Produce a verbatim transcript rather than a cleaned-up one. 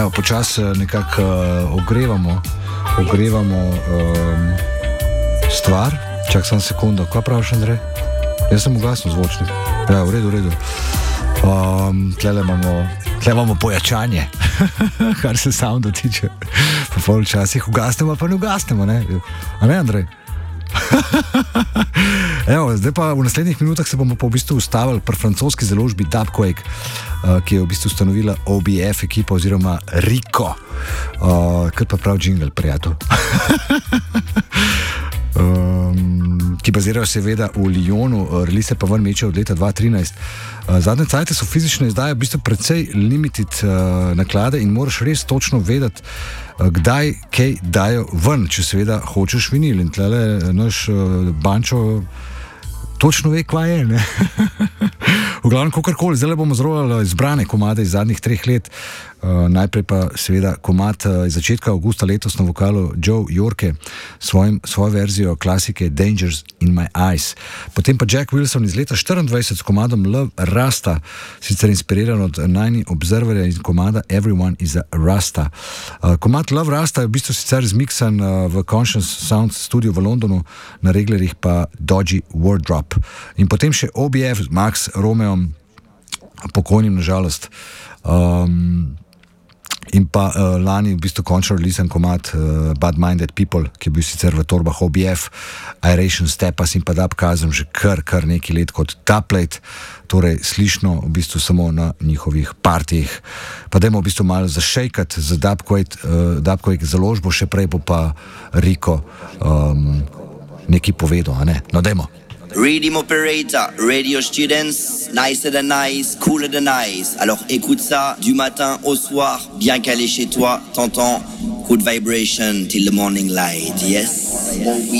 Evo, počasi nekako uh, ogrevamo, ogrevamo um, stvar. Čak sam sekundo, kaj praviš, Andrej? Jaz sem ugasnil zvočnik. Ja, v redu, v redu. Um, tlele imamo, tle imamo pojačanje, kar se sounda tiče. Pa pol včasih ugasnemo, pa ne ugasnemo, ne? A ne, Andrej? Evo, zdaj pa v naslednjih minutah se bomo pa v bistvu ustavili pri francoski založbi Dubquake, uh, ki je v bistvu ustanovila O B F ekipa oziroma Rico, uh, kar pa prav jingle, prijatelj. um, ki bazirajo seveda v Lyonu, uh, release pa ven meče od leta dva tisoč trinajst. Uh, zadnje cajte so fizične izdaje v bistvu precej limited uh, naklade in moraš res točno vedeti, kdaj kaj dajo ven, če seveda hočeš vinil. In tlele naš uh, Bančo točno ve, kva je, ne? V glavnem, kakorkoli, zdaj bomo zrolali izbrane komade iz zadnjih treh let. Uh, najprej pa seveda komad uh, iz začetka avgusta letos na vokalu Joe Yorke s svojo verzijo klasike Dangers in My Eyes. Potem pa Jack Wilson iz leta štiriindvajset s komadom Love Rasta, sicer inspiriran od Nine Observerja in komada Everyone is a Rasta. Uh, komad Love Rasta je v bistvu sicer zmiksan uh, v Conscious Sound studio v Londonu, na reglerjih pa Dodgy Wardrop. In potem še O B F z Max Romeom, pokojnim nažalost. Um, In pa uh, lani v bistvu končno releasen komad uh, Bad Minded People, ki je bil sicer v torbah O B F, Aeration Stepas in pa Dubkazem že kar, kar nekaj let kot Dubplate, torej slišno v bistvu samo na njihovih partijih. Pa dajmo v bistvu malo zašejkati za Dubquake, uh, Dubquake založbo, še prej bo pa Rico um, nekaj povedal, a ne? No, dajmo. Rhythm operator, radio students, nicer than nice, cooler than nice. Alors écoute ça du matin au soir, bien calé chez toi, t'entends good vibration till the morning light, yes?